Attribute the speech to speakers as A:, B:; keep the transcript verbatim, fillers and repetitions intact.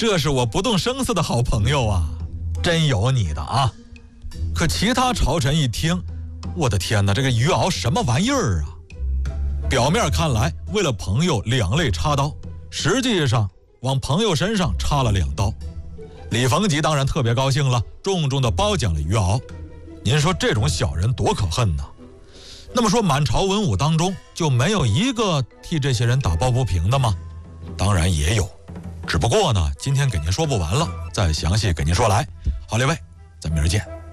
A: 这是我不动声色的好朋友啊，真有你的啊！可其他朝臣一听，我的天哪，这个于敖什么玩意儿啊？表面看来为了朋友两肋插刀，实际上往朋友身上插了两刀。李逢吉当然特别高兴了，重重的褒奖了于敖。您说这种小人多可恨呢？那么说满朝文武当中就没有一个替这些人打抱不平的吗？当然也有，只不过呢今天给您说不完了，再详细给您说来。好，列位，咱明儿见。